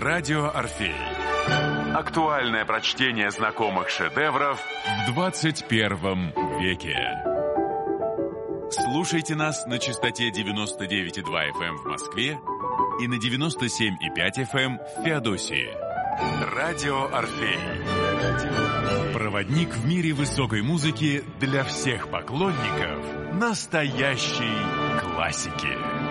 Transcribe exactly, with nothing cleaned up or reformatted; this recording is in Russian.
Радио Орфей. Актуальное прочтение знакомых шедевров в двадцать первом веке. Слушайте нас на частоте девяносто девять и два эф эм в Москве и на девяносто семь и пять эф эм в Феодосии. Радио Орфей. Проводник в мире высокой музыки для всех поклонников настоящей классики.